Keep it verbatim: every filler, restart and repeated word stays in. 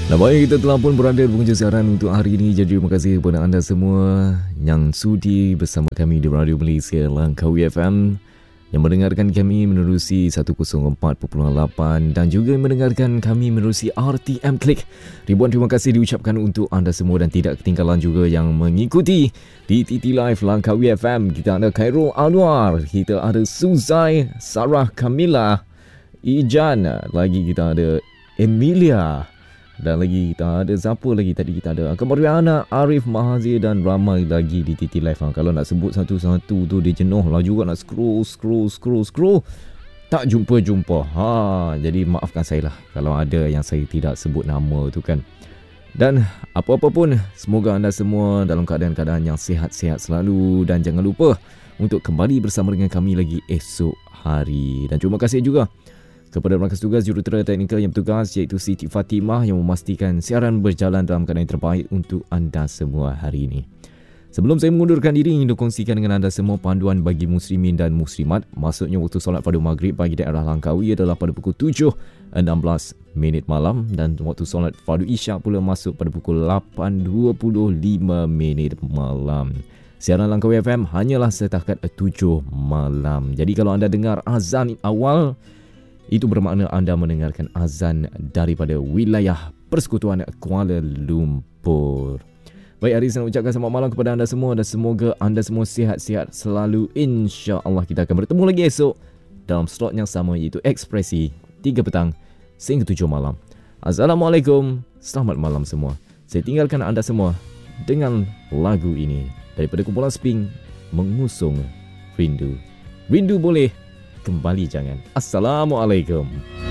Nah, baik, kita telah pun berada di penghujung siaran untuk hari ini. Jadi terima kasih kepada anda semua yang sudi bersama kami di Radio Malaysia Langkawi F M, yang mendengarkan kami menerusi seratus empat perpuluhan lapan dan juga mendengarkan kami menerusi R T M Click. Ribuan terima kasih diucapkan untuk anda semua dan tidak ketinggalan juga yang mengikuti di T T Live Langkawi F M. Kita ada Khairul Anwar, kita ada Suzai, Sarah Kamila, Ijan, lagi kita ada Emilia. Dan lagi kita ada siapa lagi tadi, kita ada Kemariana, Arif, Mahazir dan ramai lagi di T T Live. Kalau nak sebut satu-satu tu dia jenuh lah juga, nak scroll, scroll, scroll, scroll. Tak jumpa-jumpa. Ha, jadi maafkan saya lah kalau ada yang saya tidak sebut nama tu kan. Dan apa-apa pun, semoga anda semua dalam keadaan-keadaan yang sihat-sihat selalu. Dan jangan lupa untuk kembali bersama dengan kami lagi esok hari. Dan terima kasih juga kepada rakan tugas jurutera teknikal yang bertugas, iaitu Siti Fatimah, yang memastikan siaran berjalan dalam keadaan terbaik untuk anda semua hari ini. Sebelum saya mengundurkan diri, ingin kongsikan dengan anda semua panduan bagi muslimin dan muslimat. Maksudnya waktu solat fardu maghrib bagi daerah Langkawi adalah pada pukul tujuh enam belas minit malam, dan waktu solat fardu isyak pula masuk pada pukul lapan dua puluh lima minit malam. Siaran Langkawi F M hanyalah setakat tujuh malam. Jadi kalau anda dengar azan awal, itu bermakna anda mendengarkan azan daripada wilayah Persekutuan Kuala Lumpur. Baik, hari ini saya nak ucapkan selamat malam kepada anda semua dan semoga anda semua sihat-sihat selalu. InsyaAllah kita akan bertemu lagi esok dalam slot yang sama, iaitu Ekspresi tiga petang sehingga tujuh malam. Assalamualaikum, selamat malam semua. Saya tinggalkan anda semua dengan lagu ini daripada kumpulan Sping, Mengusung Rindu. Rindu boleh, kembali jangan. Assalamualaikum.